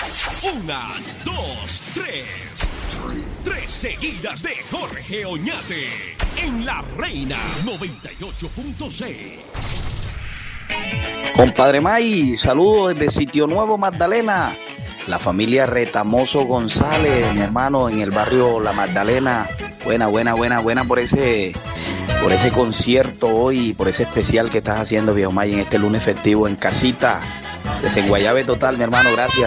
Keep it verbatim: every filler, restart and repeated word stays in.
Una, dos, tres. Tres seguidas de Jorge Oñate en La Reina noventa y ocho punto seis. Compadre May, saludos desde Sitio Nuevo, Magdalena. La familia Retamoso González, mi hermano, en el barrio La Magdalena. Buena, buena, buena, buena por ese, por ese concierto hoy, por ese especial que estás haciendo, viejo May, en este lunes festivo en casita. Desenguayabe total, mi hermano, gracias.